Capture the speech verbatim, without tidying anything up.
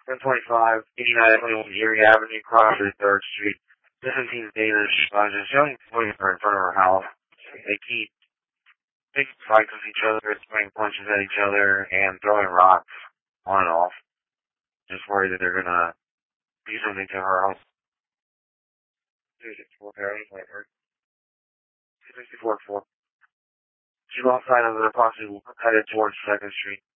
one twenty-five, eighty-nine twenty-one Erie Avenue, Crawford, third Street. seventeen Danish, uh, just showing police are in front of her house. They keep big fights with each other, throwing punches at each other, and throwing rocks on and off. Just worried that they're gonna do something to her house. two sixty-four Paris, Whitehurst. two sixty-four four. She lost sight of the posse headed towards second Street.